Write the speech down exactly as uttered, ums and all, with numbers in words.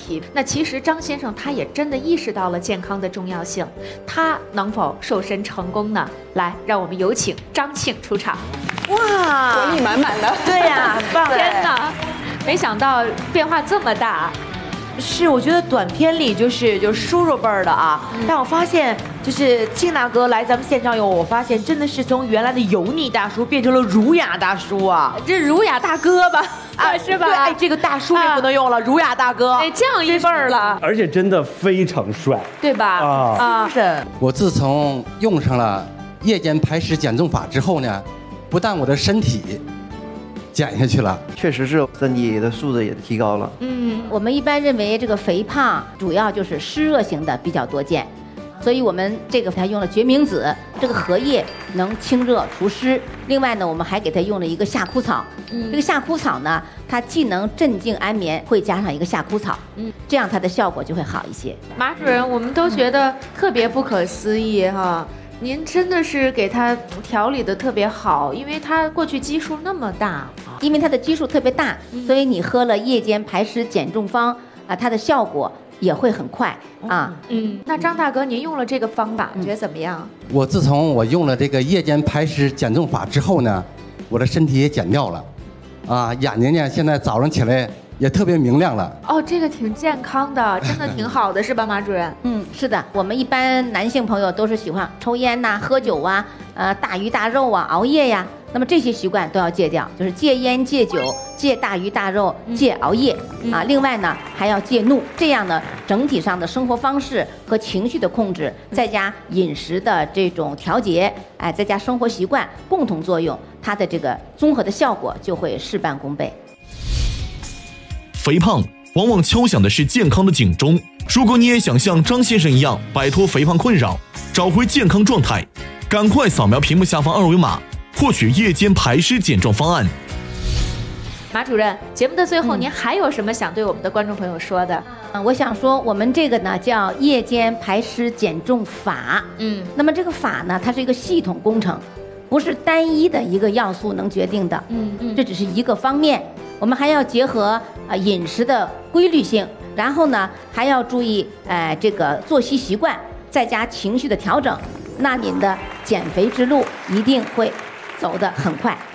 题。那其实张先生他也真的意识到了健康的重要性，他能否瘦身成功呢？来，让我们有请张庆出场。 哇， 活力满满的。 对呀，很棒！ 天哪，没想到变化这么大。 是，我觉得短片里就是就是叔叔辈儿的啊，嗯、但我发现就是庆大哥来咱们现场以后，我发现真的是从原来的油腻大叔变成了儒雅大叔啊， 这儒雅大哥吧，啊是吧？ 对，哎，这个大叔也不能用了，啊、儒雅大哥， 哎，这样一辈儿了， 而且真的非常帅， 对吧？ 啊啊， 是。 我自从用上了夜间排湿减重法之后呢，不但我的身体减下去了， 确实是身体的素质也提高了。 嗯，我们一般认为这个肥胖主要就是湿热型的比较多见，所以我们这个还用了决明子，这个荷叶能清热除湿。另外呢，我们还给它用了一个夏枯草。嗯，这个夏枯草呢，它既能镇静安眠，会加上一个夏枯草，嗯，这样它的效果就会好一些。 马主任，我们都觉得特别不可思议哈。您真的是给他调理的特别好，因为他过去基数那么大， 因为他的基数特别大， 嗯、 所以你喝了夜间排湿减重方啊，它的效果也会很快啊。 嗯，那张大哥，您用了这个方法，你觉得怎么样？ 我自从我用了这个夜间排湿减重法之后呢，我的身体也减掉了，啊，眼睛呢现在早上起来也特别明亮了。 哦，这个挺健康的，真的挺好的，是吧，马主任？ 嗯，是的，我们一般男性朋友都是喜欢抽烟呐、喝酒啊、呃大鱼大肉啊、熬夜呀，那么这些习惯都要戒掉，就是戒烟、戒酒、戒大鱼大肉、戒熬夜、嗯、啊。另外呢，还要戒怒，这样呢，整体上的生活方式和情绪的控制，再加饮食的这种调节，哎，再加生活习惯共同作用，它的这个综合的效果就会事半功倍。 肥胖往往敲响的是健康的警钟。如果你也想像张先生一样摆脱肥胖困扰，找回健康状态，赶快扫描屏幕下方二维码，获取夜间排湿减重方案。 马主任，节目的最后，嗯、您还有什么想对我们的观众朋友说的？ 嗯，我想说，我们这个呢叫夜间排湿减重法。嗯，那么这个法呢，它是一个系统工程，不是单一的一个要素能决定的。嗯嗯，这只是一个方面。我们还要结合啊饮食的规律性，然后呢还要注意呃这个作息习惯，再加情绪的调整，那您的减肥之路一定会走得很快。